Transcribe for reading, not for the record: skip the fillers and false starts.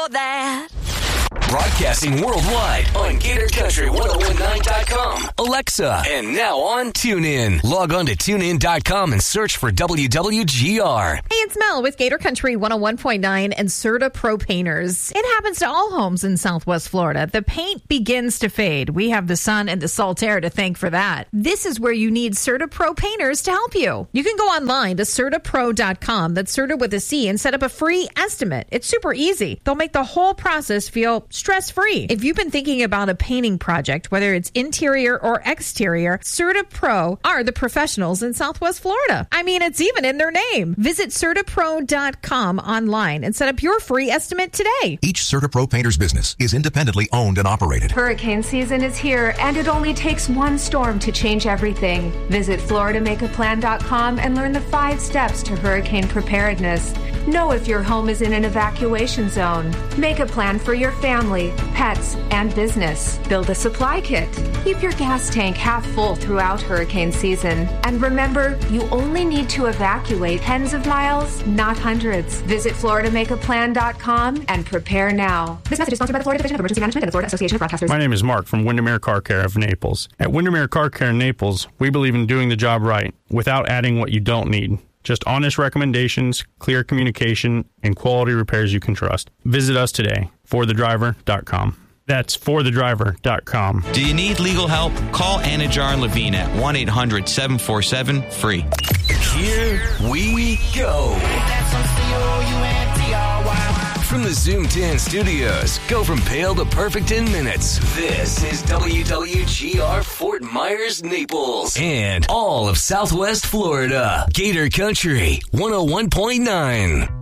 for that. Broadcasting worldwide on GatorCountry1019.com, Alexa, and now on TuneIn. Log on to TuneIn.com and search for WWGR. Hey, it's Mel with Gator Country 101.9 and Serta Pro Painters. It happens to all homes in Southwest Florida. The paint begins to fade. We have the sun and the salt air to thank for that. This is where you need Serta Pro Painters to help you. You can go online to CertaPro.com, that's Serta with a C, and set up a free estimate. It's super easy. They'll make the whole process feel stress-free. If you've been thinking about a painting project, whether it's interior or exterior, Serta Pro are the professionals in Southwest Florida. I mean, it's even in their name. Visit CertaPro.com online and set up your free estimate today. Each Serta Pro Painters business is independently owned and operated. Hurricane season is here, and it only takes one storm to change everything. Visit FloridaMakeAPlan.com and learn the 5 steps to hurricane preparedness. Know if your home is in an evacuation zone. Make a plan for your family, pets, and business. Build a supply kit. Keep your gas tank half full throughout hurricane season. And remember, you only need to evacuate tens of miles, not hundreds. Visit FloridaMakeAPlan.com and prepare now. This message is sponsored by the Florida Division of Emergency Management and the Florida Association of Broadcasters. My name is Mark from Windermere Car Care of Naples. At Windermere Car Care in Naples, we believe in doing the job right without adding what you don't need. Just honest recommendations, clear communication, and quality repairs you can trust. Visit us today, forthedriver.com. That's forthedriver.com. Do you need legal help? Call Anajar and Levine at 1-800-747-FREE. Here we go. From the Zoom 10 studios, go from pale to perfect in minutes. This is WWGR Fort Myers, Naples, and all of Southwest Florida. Gator Country 101.9.